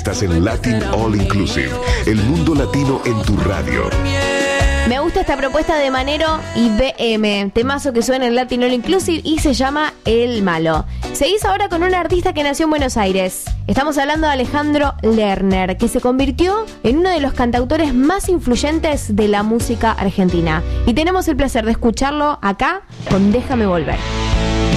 Estás en Latin All Inclusive, el mundo latino en tu radio. Me gusta esta propuesta de Manero y BM, temazo que suena en Latin All Inclusive y se llama El Malo. Seguís ahora con un artista que nació en Buenos Aires. Estamos hablando de Alejandro Lerner, que se convirtió en uno de los cantautores más influyentes de la música argentina. Y tenemos el placer de escucharlo acá con Déjame Volver.